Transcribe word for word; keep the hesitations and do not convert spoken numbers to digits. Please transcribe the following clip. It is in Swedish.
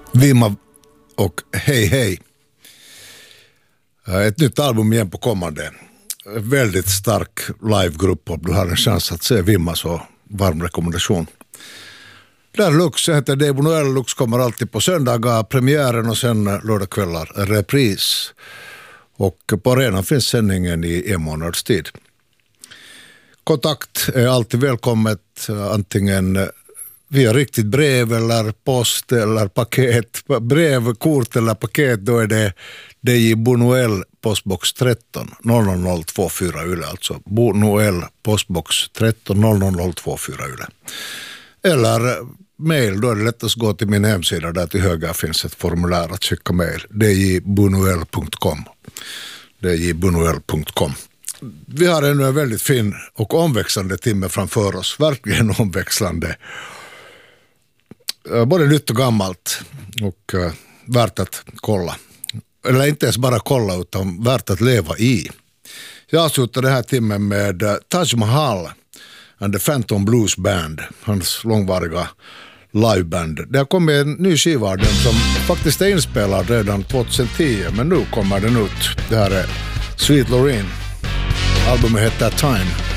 Vimma och Hej Hej. Ett nytt album igen på kommande. Väldigt stark livegrupp, och du har en chans att se Vimma, så varm rekommendation. Där Lux heter Debo Noel. Lux kommer alltid på söndagar, premiären, och sen lördagskvällar repris. Och på arenan finns sändningen i en månads tid. Kontakt är alltid välkommet, antingen via riktigt brev eller post eller paket. Brev, kort eller paket, då är det D J Bonoel, postbox tretton noll noll noll två fyra Yle, alltså Bonoel, postbox tretton noll noll noll två fyra Yle. Eller mail, då är det lättast att gå till min hemsida, där till höger finns ett formulär att skicka mail, d j bonoel punkt com. d j bonoel punkt com. Vi har ännu en väldigt fin och omväxlande timme framför oss, verkligen omväxlande. Både nytt och gammalt, och uh, värt att kolla. Eller inte ens bara kolla, utan värt att leva i. Jag avslutar den här timmen med uh, Taj Mahal and the Phantom Blues Band, hans långvariga liveband. Det har kommit en ny skiva av dem som faktiskt är inspelad redan tjugohundratio, men nu kommer den ut. Det här är Sweet Lorraine. Albumet heter Time.